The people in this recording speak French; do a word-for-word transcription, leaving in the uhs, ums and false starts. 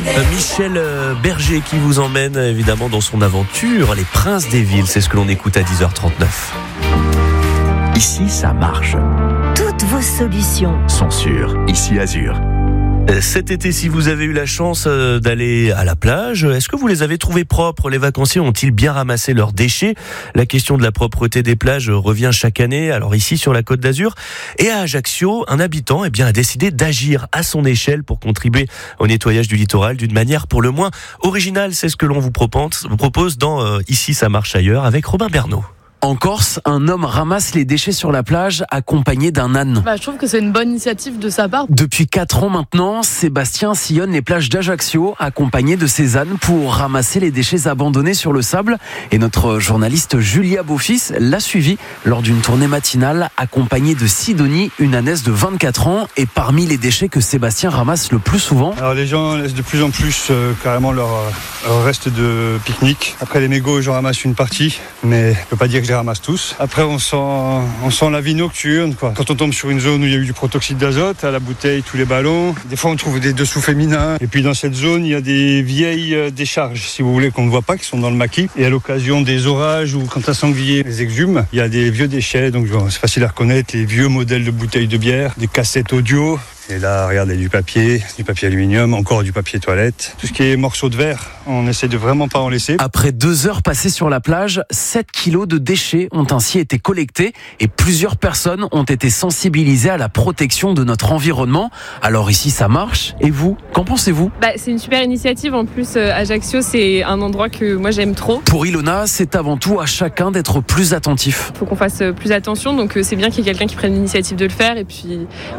Michel Berger qui vous emmène évidemment dans son aventure, les princes des villes, c'est ce que l'on écoute à dix heures trente-neuf. Ici, ça marche. Toutes vos solutions Sont sûres. Ici, Azur. Cet été, si vous avez eu la chance d'aller à la plage, est-ce que vous les avez trouvés propres ? Les vacanciers ont-ils bien ramassé leurs déchets ? La question de la propreté des plages revient chaque année. Alors ici, sur la Côte d'Azur et à Ajaccio, un habitant eh bien, a décidé d'agir à son échelle pour contribuer au nettoyage du littoral d'une manière pour le moins originale. C'est ce que l'on vous propose, vous propose dans euh, Ici, ça marche ailleurs avec Robin Bernot. En Corse, un homme ramasse les déchets sur la plage accompagné d'un âne. Bah, je trouve que c'est une bonne initiative de sa part. Depuis quatre ans maintenant, Sébastien sillonne les plages d'Ajaccio accompagné de ses ânes pour ramasser les déchets abandonnés sur le sable. Et notre journaliste Julia Beaufils l'a suivi lors d'une tournée matinale accompagnée de Sidonie, une ânesse de vingt-quatre ans. Et parmi les déchets que Sébastien ramasse le plus souvent... Alors les gens laissent de plus en plus euh, carrément leur, leur reste de pique-nique. Après les mégots, j'en ramasse une partie, mais je peux pas dire que je les ramasse tous. Après, on sent, on sent la vie nocturne, quoi. Quand on tombe sur une zone où il y a eu du protoxyde d'azote, à la bouteille, tous les ballons. Des fois, on trouve des dessous féminins. Et puis, dans cette zone, il y a des vieilles décharges, si vous voulez, qu'on ne voit pas, qui sont dans le maquis. Et à l'occasion des orages ou quand un sanglier les exhume, il y a des vieux déchets. Donc, bon, c'est facile à reconnaître. Les vieux modèles de bouteilles de bière, des cassettes audio. Et là, regardez, du papier, du papier aluminium, encore du papier toilette. Tout ce qui est morceaux de verre, on essaie de vraiment pas en laisser. Après deux heures passées sur la plage, sept kilos de déchets ont ainsi été collectés et plusieurs personnes ont été sensibilisées à la protection de notre environnement. Alors ici, ça marche. Et vous, qu'en pensez-vous ? Bah, c'est une super initiative. En plus, euh, Ajaccio, c'est un endroit que moi j'aime trop. Pour Ilona, c'est avant tout à chacun d'être plus attentif. Il faut qu'on fasse plus attention, donc euh, c'est bien qu'il y ait quelqu'un qui prenne l'initiative de le faire. Et puis,